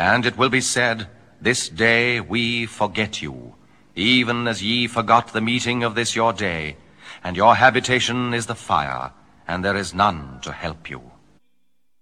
And it will be said, this day we forget you, even as ye forgot the meeting of this your day, and your habitation is the fire, and there is none to help you.